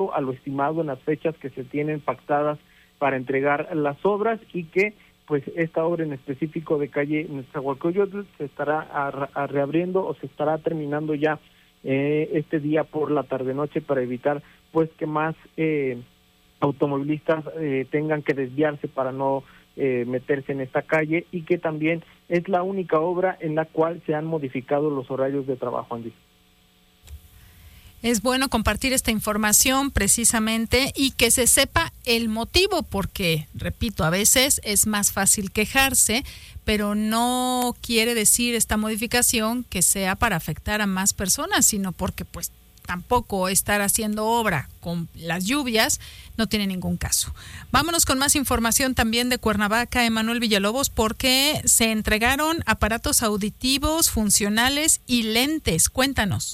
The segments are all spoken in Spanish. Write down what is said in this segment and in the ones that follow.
a lo estimado en las fechas que se tienen pactadas para entregar las obras, y que pues esta obra en específico de calle Nezahualcóyotl se estará reabriendo o se estará terminando ya este día por la tarde-noche, para evitar pues que más automovilistas tengan que desviarse para no meterse en esta calle, y que también es la única obra en la cual se han modificado los horarios de trabajo, Andy. Es bueno compartir esta información precisamente y que se sepa el motivo, porque, repito, a veces es más fácil quejarse, pero no quiere decir esta modificación que sea para afectar a más personas, sino porque pues tampoco estar haciendo obra con las lluvias no tiene ningún caso. Vámonos con más información también de Cuernavaca, Emanuel Villalobos, porque se entregaron aparatos auditivos, funcionales y lentes. Cuéntanos.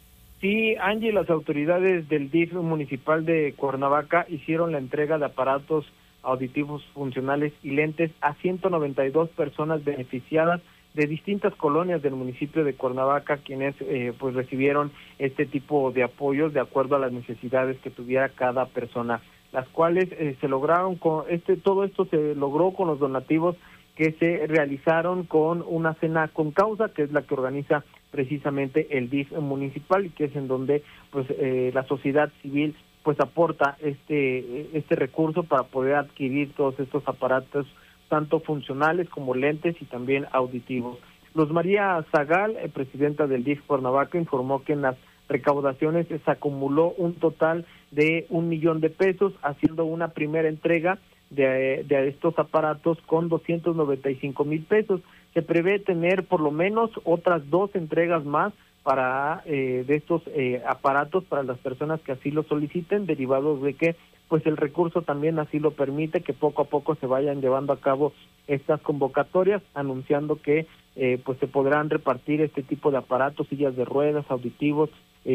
Sí, Angie, las autoridades del DIF municipal de Cuernavaca hicieron la entrega de aparatos auditivos funcionales y lentes a 192 personas beneficiadas de distintas colonias del municipio de Cuernavaca, quienes pues recibieron este tipo de apoyos de acuerdo a las necesidades que tuviera cada persona, las cuales se lograron todo esto se logró con los donativos que se realizaron con una cena con causa, que es la que organiza precisamente el DIF municipal, y que es en donde pues la sociedad civil pues aporta este recurso para poder adquirir todos estos aparatos, tanto funcionales como lentes y también auditivos. Luz María Zagal, presidenta del DIF Cuernavaca, informó que en las recaudaciones se acumuló un total de 1 millón de pesos, haciendo una primera entrega de estos aparatos con 295,000 pesos. Se prevé tener por lo menos otras 2 entregas más para de estos aparatos para las personas que así lo soliciten, derivados de que pues el recurso también así lo permite, que poco a poco se vayan llevando a cabo estas convocatorias, anunciando que pues se podrán repartir este tipo de aparatos, sillas de ruedas, auditivos,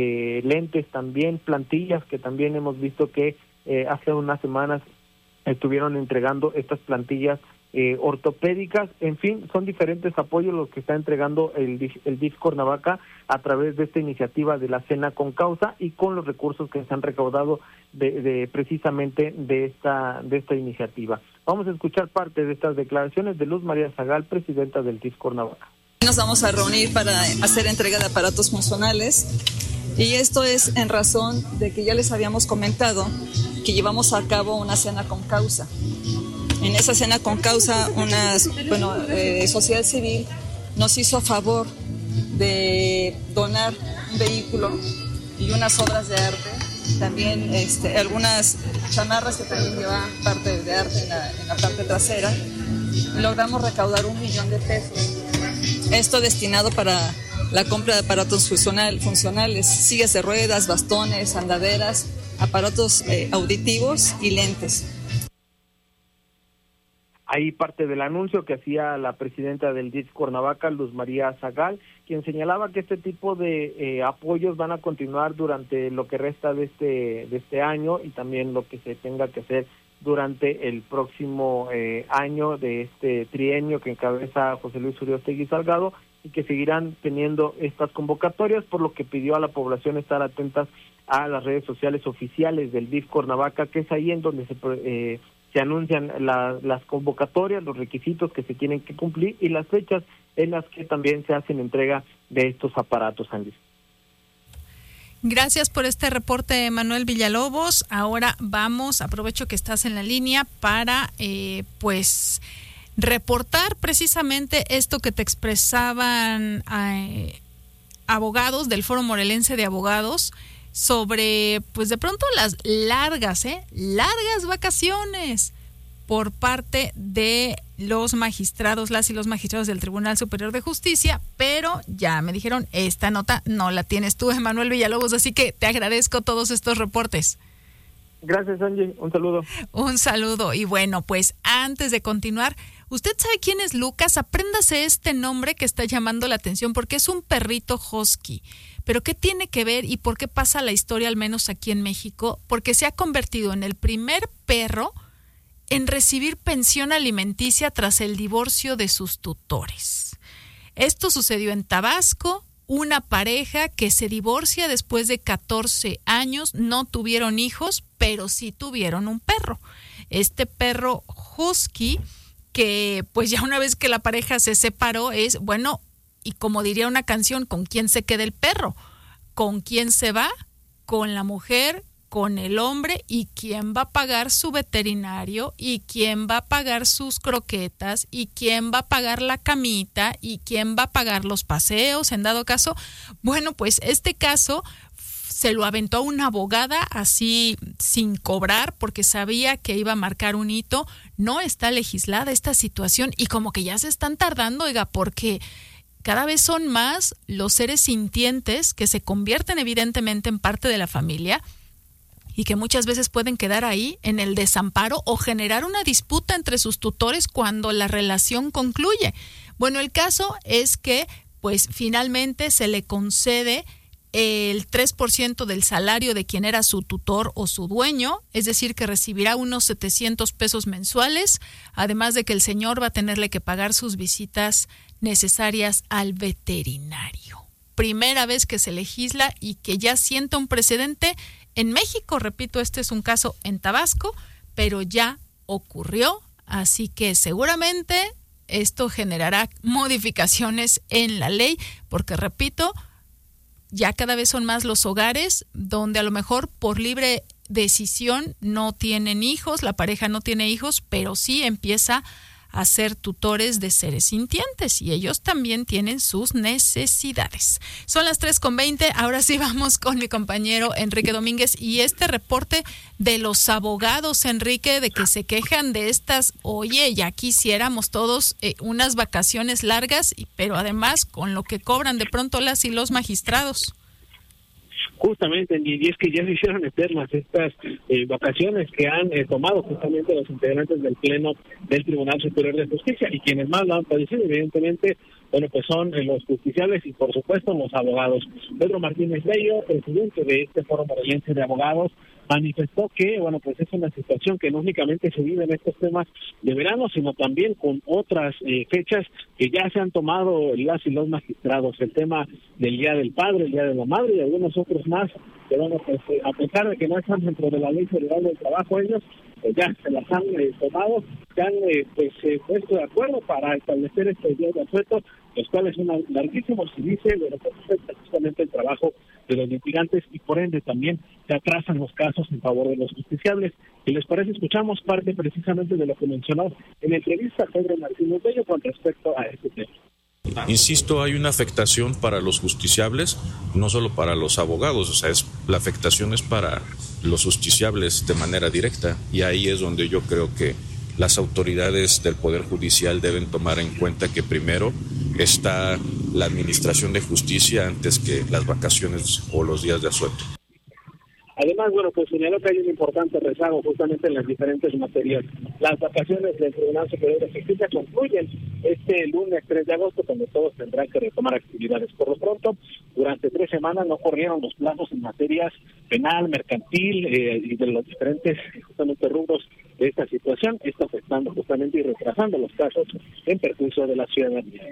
lentes también, plantillas, que también hemos visto que hace unas semanas estuvieron entregando estas plantillas ortopédicas. En fin, son diferentes apoyos los que está entregando el DIF Cuernavaca a través de esta iniciativa de la cena con causa, y con los recursos que se han recaudado precisamente de esta iniciativa. Vamos a escuchar parte de estas declaraciones de Luz María Zagal, presidenta del DIF Cuernavaca. Nos vamos a reunir para hacer entrega de aparatos funcionales, y esto es en razón de que ya les habíamos comentado que llevamos a cabo una cena con causa. En esa cena con causa, sociedad civil nos hizo a favor de donar un vehículo y unas obras de arte, también algunas chamarras que también llevan parte de arte en la parte trasera. Logramos recaudar 1 millón de pesos. Esto destinado para la compra de aparatos funcionales, sillas de ruedas, bastones, andaderas, aparatos auditivos y lentes. Ahí parte del anuncio que hacía la presidenta del DIF Cuernavaca, Luz María Zagal, quien señalaba que este tipo de apoyos van a continuar durante lo que resta de este año, y también lo que se tenga que hacer durante el próximo año de este trienio que encabeza José Luis Uriostegui Salgado, y que seguirán teniendo estas convocatorias, por lo que pidió a la población estar atentas a las redes sociales oficiales del DIF Cuernavaca, que es ahí en donde se anuncian las convocatorias, los requisitos que se tienen que cumplir y las fechas en las que también se hacen entrega de estos aparatos, Andy. Gracias por este reporte, Manuel Villalobos. Ahora aprovecho que estás en la línea para reportar precisamente esto que te expresaban abogados del Foro Morelense de Abogados sobre, pues de pronto las largas vacaciones por parte de los magistrados, las y los magistrados del Tribunal Superior de Justicia, pero ya me dijeron, esta nota no la tienes tú, Emanuel Villalobos, así que te agradezco todos estos reportes. Gracias, Angie, un saludo. Un saludo, y bueno, pues antes de continuar, ¿usted sabe quién es Lucas? Apréndase este nombre que está llamando la atención, porque es un perrito husky. ¿Pero qué tiene que ver y por qué pasa la historia, al menos aquí en México? Porque se ha convertido en el primer perro en recibir pensión alimenticia tras el divorcio de sus tutores. Esto sucedió en Tabasco. una pareja que se divorcia después de 14 años, no tuvieron hijos, pero sí tuvieron un perro. Este perro husky, que pues ya una vez que la pareja se separó, es bueno, y como diría una canción, ¿con quién se queda el perro? ¿Con quién se va? Con la mujer, con el hombre, y quién va a pagar su veterinario, y quién va a pagar sus croquetas, y quién va a pagar la camita, y quién va a pagar los paseos, en dado caso. Bueno, pues este caso se lo aventó a una abogada así sin cobrar porque sabía que iba a marcar un hito. No está legislada esta situación y como que ya se están tardando, oiga, porque cada vez son más los seres sintientes que se convierten evidentemente en parte de la familia y que muchas veces pueden quedar ahí en el desamparo o generar una disputa entre sus tutores cuando la relación concluye. Bueno, el caso es que pues finalmente se le concede el 3% del salario de quien era su tutor o su dueño, es decir, que recibirá unos 700 pesos mensuales, además de que el señor va a tenerle que pagar sus visitas necesarias al veterinario. Primera vez que se legisla y que ya sienta un precedente en México. Repito, este es un caso en Tabasco, pero ya ocurrió, así que seguramente esto generará modificaciones en la ley, porque repito, ya cada vez son más los hogares donde a lo mejor por libre decisión no tienen hijos, la pareja no tiene hijos, pero sí empieza a ser tutores de seres sintientes y ellos también tienen sus necesidades. Son las 3:20, ahora sí vamos con mi compañero Enrique Domínguez y este reporte de los abogados, Enrique, de que se quejan de estas, oye, ya quisiéramos todos unas vacaciones largas, pero además con lo que cobran de pronto las y los magistrados. Justamente, y es que ya se hicieron eternas estas vacaciones que han tomado justamente los integrantes del Pleno del Tribunal Superior de Justicia, y quienes más lo han padecido, evidentemente, bueno, pues son los justiciables y, por supuesto, los abogados. Pedro Martínez Bello, presidente de este Foro Morelense de Abogados, manifestó que, bueno, pues es una situación que no únicamente se vive en estos temas de verano, sino también con otras fechas que ya se han tomado las y los magistrados, el tema del Día del Padre, el Día de la Madre y algunos otros más, que bueno, pues a pesar de que no están dentro de la Ley Federal del Trabajo, ellos pues ya se las han tomado, se han puesto de acuerdo para establecer estos días de asueto, los cuales son larguísimos, y dice, bueno, pues justamente el trabajo de los litigantes y por ende también se atrasan los casos en favor de los justiciables. Si les parece, escuchamos parte precisamente de lo que mencionó en la entrevista Pedro Martínez Bello con respecto a este tema. Insisto, hay una afectación para los justiciables, no solo para los abogados, o sea, la afectación es para los justiciables de manera directa, y ahí es donde yo creo que las autoridades del Poder Judicial deben tomar en cuenta que primero está la administración de justicia antes que las vacaciones o los días de asueto. Además, bueno, pues señaló que hay un importante rezago justamente en las diferentes materias. Las vacaciones del Tribunal Superior de Justicia concluyen este lunes 3 de agosto, cuando todos tendrán que retomar actividades. Por lo pronto, durante 3 semanas no corrieron los plazos en materias penal, mercantil y de los diferentes justamente rubros de esta situación, esto afectando justamente y retrasando los casos en perjuicio de la ciudadanía.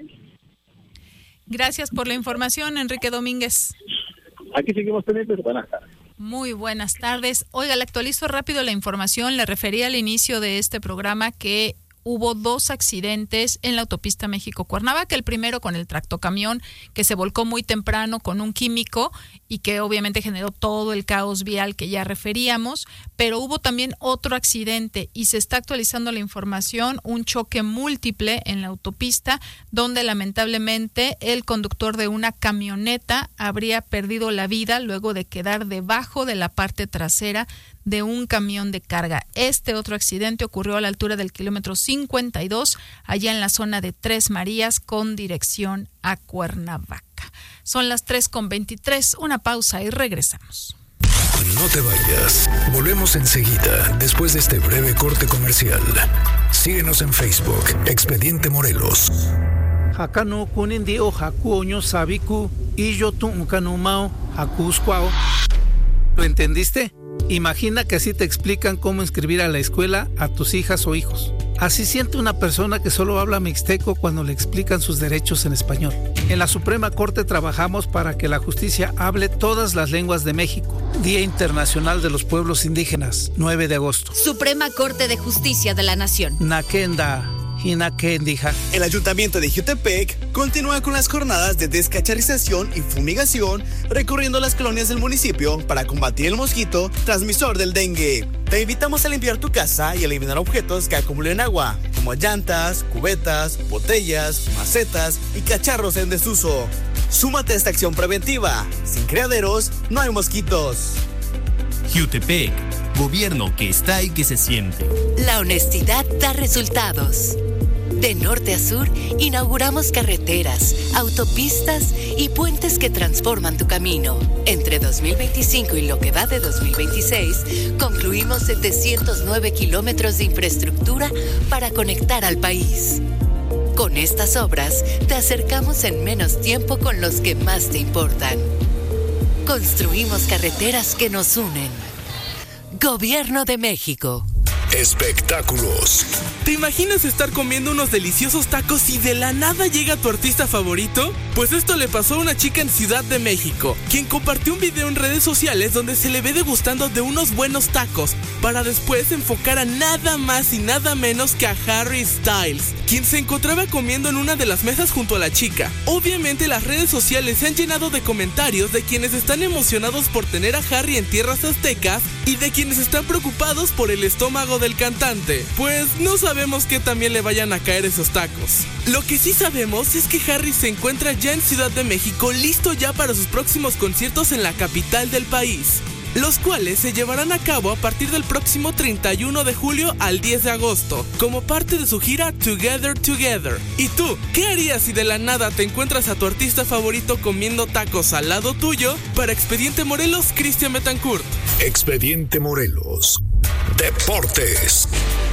Gracias por la información, Enrique Domínguez. Aquí seguimos pendientes. Buenas tardes. Muy buenas tardes. Oiga, le actualizo rápido la información. Le referí al inicio de este programa que hubo 2 accidentes en la autopista México-Cuernavaca. El primero con el tractocamión que se volcó muy temprano con un químico y que obviamente generó todo el caos vial que ya referíamos, pero hubo también otro accidente y se está actualizando la información, un choque múltiple en la autopista donde lamentablemente el conductor de una camioneta habría perdido la vida luego de quedar debajo de la parte trasera de un camión de carga. Este otro accidente ocurrió a la altura del kilómetro 52, allá en la zona de Tres Marías, con dirección a Cuernavaca. Son las 3:23, una pausa y regresamos. No te vayas, volvemos enseguida, después de este breve corte comercial. Síguenos en Facebook, Expediente Morelos. Hakano kunindio hakuoño sabiku y yo tuncanumao hakuscuao. ¿Lo entendiste? Imagina que así te explican cómo inscribir a la escuela a tus hijas o hijos. Así siente una persona que solo habla mixteco cuando le explican sus derechos en español. En la Suprema Corte trabajamos para que la justicia hable todas las lenguas de México. Día Internacional de los Pueblos Indígenas, 9 de agosto. Suprema Corte de Justicia de la Nación. Nakenda. El Ayuntamiento de Jiutepec continúa con las jornadas de descacharización y fumigación, recorriendo las colonias del municipio para combatir el mosquito transmisor del dengue. Te invitamos a limpiar tu casa y eliminar objetos que acumulen agua, como llantas, cubetas, botellas, macetas y cacharros en desuso. Súmate a esta acción preventiva. Sin criaderos, no hay mosquitos. Jiutepec, gobierno que está y que se siente. La honestidad da resultados. De norte a sur, inauguramos carreteras, autopistas y puentes que transforman tu camino. Entre 2025 y lo que va de 2026, concluimos 709 kilómetros de infraestructura para conectar al país. Con estas obras, te acercamos en menos tiempo con los que más te importan. Construimos carreteras que nos unen. Gobierno de México. Espectáculos. ¿Te imaginas estar comiendo unos deliciosos tacos y de la nada llega tu artista favorito? Pues esto le pasó a una chica en Ciudad de México, quien compartió un video en redes sociales donde se le ve degustando de unos buenos tacos, para después enfocar a nada más y nada menos que a Harry Styles, quien se encontraba comiendo en una de las mesas junto a la chica. Obviamente las redes sociales se han llenado de comentarios de quienes están emocionados por tener a Harry en tierras aztecas y de quienes están preocupados por el estómago del cantante, pues no sabemos qué también le vayan a caer esos tacos. Lo que sí sabemos es que Harry se encuentra ya en Ciudad de México, listo ya para sus próximos conciertos en la capital del país, los cuales se llevarán a cabo a partir del próximo 31 de julio al 10 de agosto, como parte de su gira Together Together. ¿Y tú, qué harías si de la nada te encuentras a tu artista favorito comiendo tacos al lado tuyo? Para Expediente Morelos, Cristian Betancourt. Expediente Morelos. Deportes.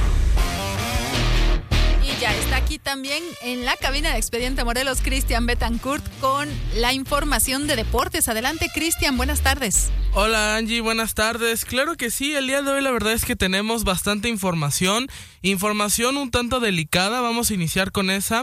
Y ya está aquí también en la cabina de Expediente Morelos, Cristian Betancourt, con la información de deportes. Adelante, Cristian, buenas tardes. Hola Angie, buenas tardes. Claro que sí, el día de hoy la verdad es que tenemos bastante información un tanto delicada. Vamos a iniciar con esa,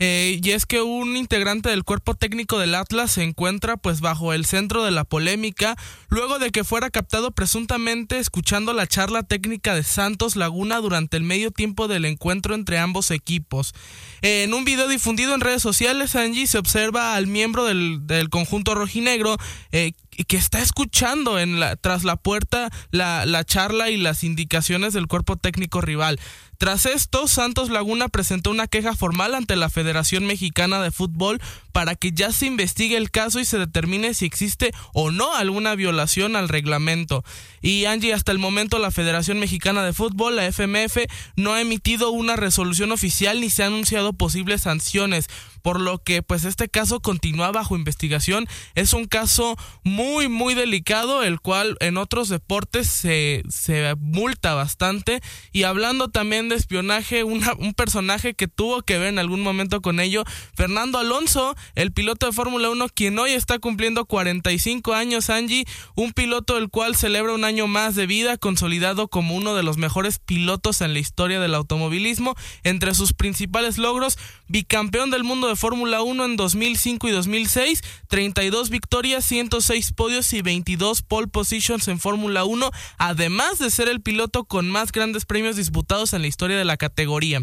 y es que un integrante del cuerpo técnico del Atlas se encuentra pues bajo el centro de la polémica, luego de que fuera captado presuntamente escuchando la charla técnica de Santos Laguna durante el medio tiempo del encuentro entre ambos equipos. En un video difundido en redes sociales, Angie, se observa al miembro del conjunto rojinegro que está escuchando tras la puerta la charla y las indicaciones del cuerpo técnico rival. Tras esto, Santos Laguna presentó una queja formal ante la Federación Mexicana de Fútbol para que ya se investigue el caso y se determine si existe o no alguna violación al reglamento. Y Angie, hasta el momento la Federación Mexicana de Fútbol, la FMF, no ha emitido una resolución oficial ni se han anunciado posibles sanciones, por lo que pues este caso continúa bajo investigación. Es un caso muy muy delicado, el cual en otros deportes se multa bastante. Y hablando también de espionaje, un personaje que tuvo que ver en algún momento con ello, Fernando Alonso, el piloto de Fórmula 1, quien hoy está cumpliendo 45 años, Angie, un piloto el cual celebra un año más de vida, consolidado como uno de los mejores pilotos en la historia del automovilismo. Entre sus principales logros, bicampeón del mundo de Fórmula 1 en 2005 y 2006, 32 victorias, 106 podios y 22 pole positions en Fórmula 1, además de ser el piloto con más grandes premios disputados en la historia de la categoría.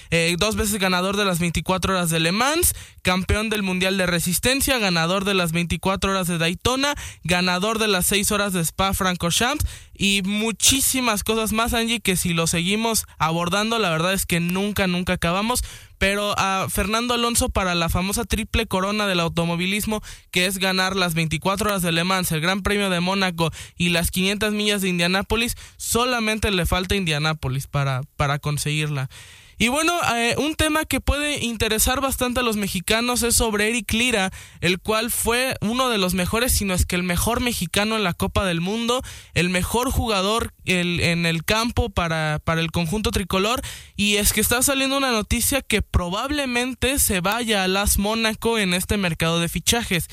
2 veces ganador de las 24 horas de Le Mans, campeón del Mundial de Resistencia, ganador de las 24 horas de Daytona, ganador de las 6 horas de Spa-Francorchamps y muchísimas cosas más, Angie, que si lo seguimos abordando, la verdad es que nunca acabamos. Pero a Fernando Alonso, para la famosa triple corona del automovilismo, que es ganar las 24 horas de Le Mans, el Gran Premio de Mónaco y las 500 millas de Indianápolis, solamente le falta Indianápolis para conseguirla. Y bueno, un tema que puede interesar bastante a los mexicanos es sobre Eric Lira, el cual fue uno de los mejores, si no es que el mejor mexicano en la Copa del Mundo, el mejor jugador en el campo para el conjunto tricolor. Y es que está saliendo una noticia que probablemente se vaya a AS Mónaco en este mercado de fichajes.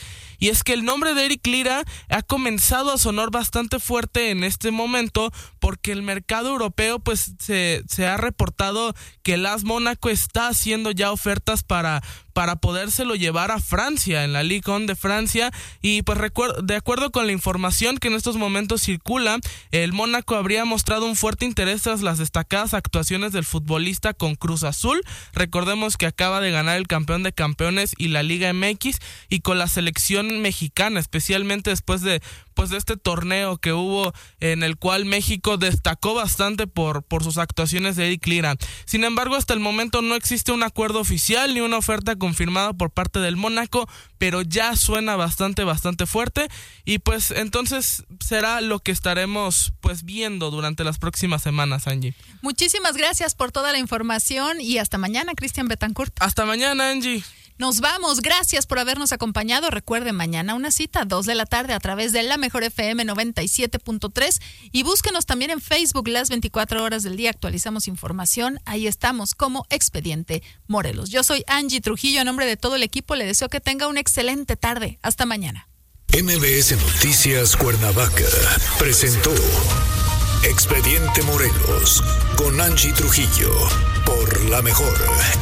y es que el nombre de Eric Lira ha comenzado a sonar bastante fuerte en este momento porque el mercado europeo pues se ha reportado que el AS Mónaco está haciendo ya ofertas para podérselo llevar a Francia, en la Ligue 1 de Francia, y pues de acuerdo con la información que en estos momentos circula, el Mónaco habría mostrado un fuerte interés tras las destacadas actuaciones del futbolista con Cruz Azul. Recordemos que acaba de ganar el campeón de campeones y la Liga MX, y con la selección mexicana, especialmente después de este torneo que hubo en el cual México destacó bastante por sus actuaciones de Eric Lira. Sin embargo, hasta el momento no existe un acuerdo oficial ni una oferta confirmada por parte del Mónaco, pero ya suena bastante fuerte, y pues entonces será lo que estaremos pues viendo durante las próximas semanas, Angie. Muchísimas gracias por toda la información y hasta mañana, Cristian Betancourt. Hasta mañana, Angie. Nos vamos, gracias por habernos acompañado. Recuerden, mañana una cita, 2 de la tarde, a través de La Mejor FM 97.3, y búsquenos también en Facebook, las 24 horas del día actualizamos información. Ahí estamos como Expediente Morelos. Yo soy Angie Trujillo, a nombre de todo el equipo le deseo que tenga una excelente tarde. Hasta mañana. MBS Noticias Cuernavaca presentó Expediente Morelos con Angie Trujillo por La Mejor